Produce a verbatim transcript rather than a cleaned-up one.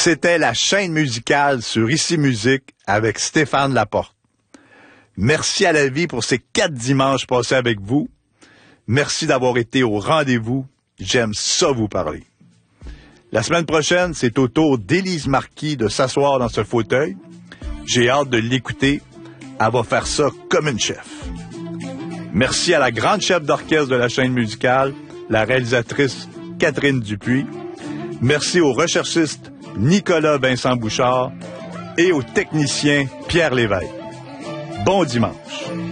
C'était la chaîne musicale sur Ici Musique avec Stéphane Laporte. Merci à la vie pour ces quatre dimanches passés avec vous. Merci d'avoir été au rendez-vous. J'aime ça vous parler. La semaine prochaine, c'est au tour d'Élise Marquis de s'asseoir dans ce fauteuil. J'ai hâte de l'écouter. Elle va faire ça comme une chef. Merci à la grande chef d'orchestre de la chaîne musicale, la réalisatrice Catherine Dupuis. Merci au recherchiste Nicolas Vincent Bouchard et au technicien Pierre Lévesque. Bon dimanche.